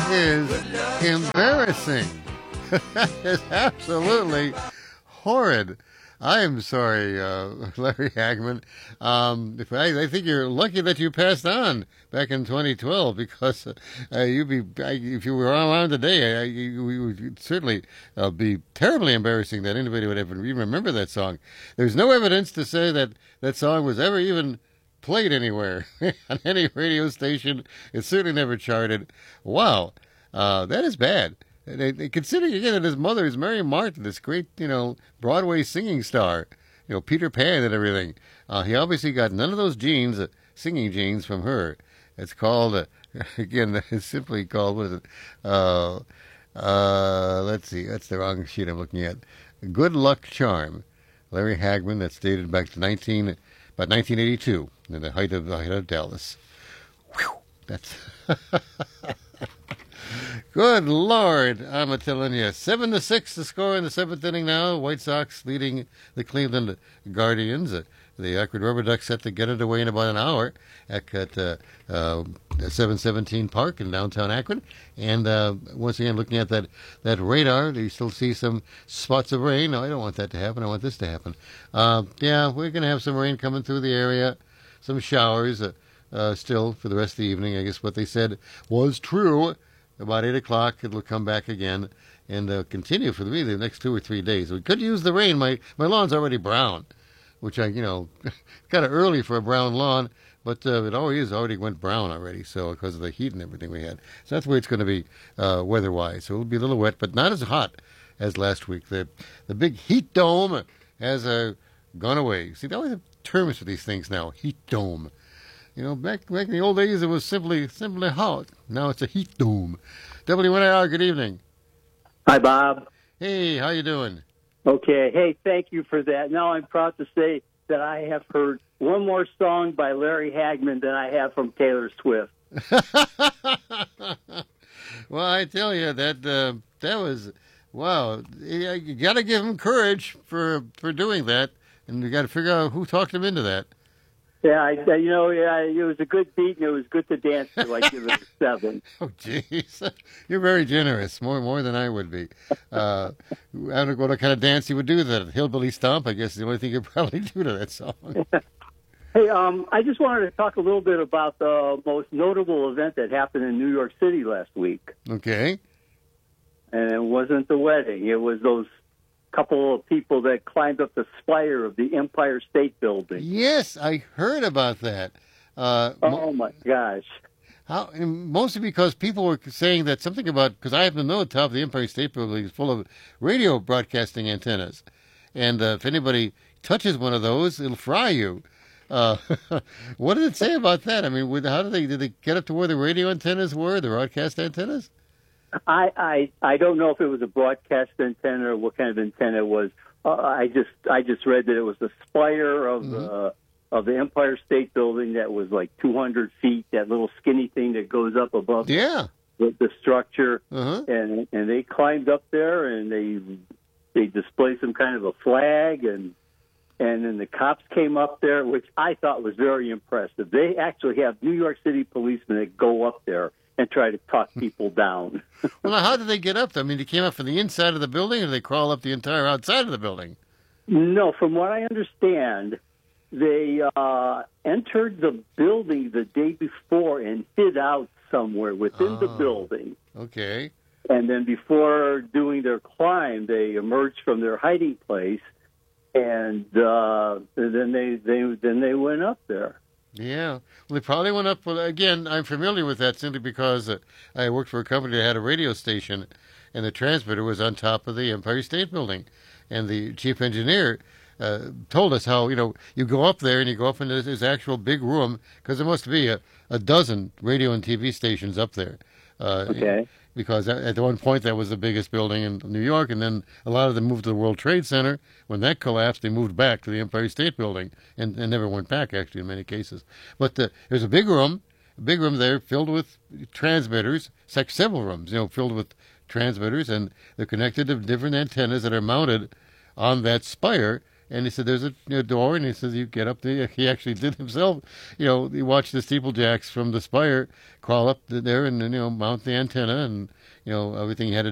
is embarrassing. That is absolutely horrid. I am sorry, Larry Hagman. I think you're lucky that you passed on back in 2012 because if you were around today, it would certainly be terribly embarrassing that anybody would ever even remember that song. There's no evidence to say that that song was ever even played anywhere on any radio station. It certainly never charted. Wow, that is bad. Considering again that his mother is Mary Martin, this great, Broadway singing star, Peter Pan and everything. He obviously got none of those genes, singing genes, from her. It's called, again, it's simply called, what is it? Let's see, that's the wrong sheet I'm looking at. Good Luck Charm. Larry Hagman, that's dated back to about 1982, in the height of Dallas. Whew, that's... Good Lord, I'm telling you. 7-6 the score in the seventh inning now. White Sox leading the Cleveland Guardians. The Akron Rubber Ducks set to get it away in about an hour at 717 Park in downtown Akron. And once again, looking at that radar, you still see some spots of rain. No, I don't want that to happen. I want this to happen. Yeah, we're going to have some rain coming through the area, some showers still for the rest of the evening. I guess what they said was true. About 8 o'clock, it'll come back again and continue for the next 2 or 3 days. We could use the rain. My lawn's already brown, which kind of early for a brown lawn, but it already went brown already, so because of the heat and everything we had. So that's the way it's going to be weather-wise. So it'll be a little wet, but not as hot as last week. The big heat dome has gone away. See, they always have terms for these things now. Heat dome. Back in the old days, it was simply hot. Now it's a heat dome. WNIR, good evening. Hi, Bob. Hey, how you doing? Okay. Hey, thank you for that. Now I'm proud to say that I have heard one more song by Larry Hagman than I have from Taylor Swift. Well, I tell you, that was, wow. You got to give him courage for doing that, and you got to figure out who talked him into that. Yeah, it was a good beat, and it was good to dance to, like give it a 7. Oh, jeez. You're very generous, more than I would be. I don't know what kind of dance you would do to that. Hillbilly Stomp, I guess, is the only thing you'd probably do to that song. Hey, I just wanted to talk a little bit about the most notable event that happened in New York City last week. Okay. And it wasn't the wedding. It was those couple of people that climbed up the spire of the Empire State Building. Yes, I heard about that. Oh, my gosh. Mostly because people were saying that something about, because I happen to know the top of the Empire State Building is full of radio broadcasting antennas. And if anybody touches one of those, it'll fry you. What did it say about that? I mean, did they get up to where the radio antennas were, the broadcast antennas? I don't know if it was a broadcast antenna or what kind of antenna it was. I just read that it was the spire of the Empire State Building that was like 200 feet. That little skinny thing that goes up above the structure, and they climbed up there and they displayed some kind of a flag and then the cops came up there, which I thought was very impressive. They actually have New York City policemen that go up there and try to talk people down. Well, now, how did they get up there? I mean, they came up from the inside of the building, or did they crawl up the entire outside of the building? No, from what I understand, they entered the building the day before and hid out somewhere within the building. Okay. And then before doing their climb, they emerged from their hiding place, and then they went up there. Yeah. Well, they probably went up. Well, again, I'm familiar with that simply because I worked for a company that had a radio station, and the transmitter was on top of the Empire State Building. And the chief engineer told us how, you go up there and you go up into this actual big room, because there must be a dozen radio and TV stations up there. Okay. Because at one point that was the biggest building in New York, and then a lot of them moved to the World Trade Center. When that collapsed, they moved back to the Empire State Building, and never went back, actually, in many cases. But there's a big room there filled with transmitters. It's like several rooms, filled with transmitters, and they're connected to different antennas that are mounted on that spire And he said, there's a door, and he says, you get up there. He actually did himself. He watched the steeplejacks from the spire crawl up there and, mount the antenna and, everything he had to